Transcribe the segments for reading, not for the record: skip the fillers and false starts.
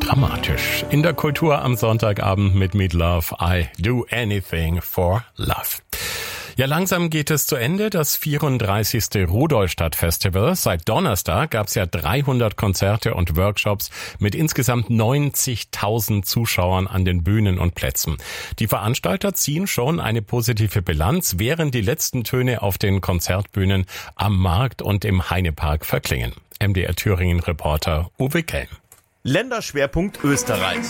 dramatisch. In der Kultur am Sonntagabend mit Meat Love, I Do Anything for Love. Ja, langsam geht es zu Ende, das 34. Rudolstadt-Festival. Seit Donnerstag gab es ja 300 Konzerte und Workshops mit insgesamt 90.000 Zuschauern an den Bühnen und Plätzen. Die Veranstalter ziehen schon eine positive Bilanz, während die letzten Töne auf den Konzertbühnen am Markt und im Heinepark verklingen. MDR Thüringen-Reporter Uwe Kelm. Länderschwerpunkt Österreich.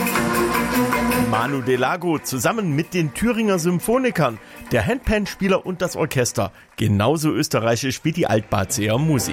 Manu Delago zusammen mit den Thüringer Symphonikern, der Handpan-Spieler und das Orchester. Genauso österreichisch wie die Altbazeer Musik.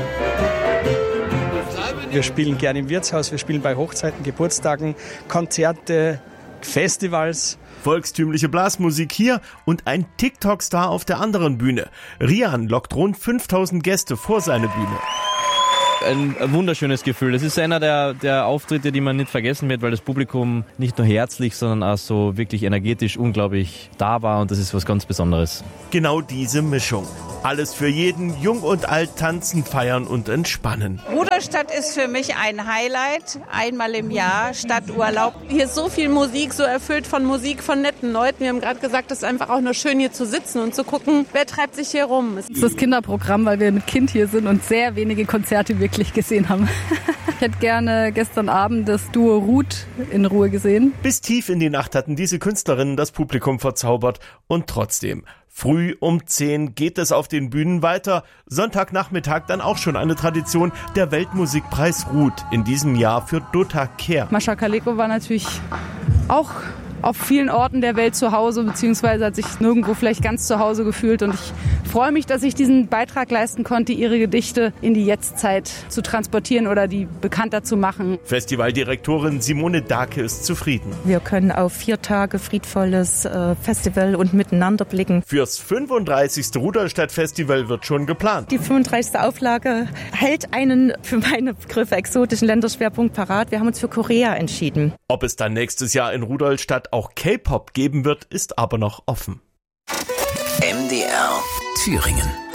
Wir spielen gerne im Wirtshaus, wir spielen bei Hochzeiten, Geburtstagen, Konzerte, Festivals. Volkstümliche Blasmusik hier und ein TikTok-Star auf der anderen Bühne. Rian lockt rund 5000 Gäste vor seine Bühne. Ein wunderschönes Gefühl. Das ist einer der Auftritte, die man nicht vergessen wird, weil das Publikum nicht nur herzlich, sondern auch so wirklich energetisch unglaublich da war und das ist was ganz Besonderes. Genau diese Mischung. Alles für jeden, jung und alt, tanzen, feiern und entspannen. Rudolstadt ist für mich ein Highlight, einmal im Jahr, Stadturlaub. Hier ist so viel Musik, so erfüllt von Musik, von netten Leuten. Wir haben gerade gesagt, es ist einfach auch nur schön hier zu sitzen und zu gucken, wer treibt sich hier rum. Das ist das Kinderprogramm, weil wir mit Kind hier sind und sehr wenige Konzerte wirklich gesehen haben. Ich hätte gerne gestern Abend das Duo Ruth in Ruhe gesehen. Bis tief in die Nacht hatten diese Künstlerinnen das Publikum verzaubert und trotzdem. Früh um 10 geht es auf den Bühnen weiter. Sonntagnachmittag dann auch schon eine Tradition, der Weltmusikpreis Ruth, in diesem Jahr für Dota Kehr. Mascha Kaleko war natürlich auch auf vielen Orten der Welt zu Hause, beziehungsweise hat sich nirgendwo vielleicht ganz zu Hause gefühlt. Und ich freue mich, dass ich diesen Beitrag leisten konnte, ihre Gedichte in die Jetztzeit zu transportieren oder die bekannter zu machen. Festivaldirektorin Simone Dake ist zufrieden. Wir können auf 4 Tage friedvolles Festival und miteinander blicken. Fürs 35. Rudolstadt-Festival wird schon geplant. Die 35. Auflage hält einen für meine Begriffe exotischen Länderschwerpunkt parat. Wir haben uns für Korea entschieden. Ob es dann nächstes Jahr in Rudolstadt auch K-Pop geben wird, ist aber noch offen. MDR Thüringen.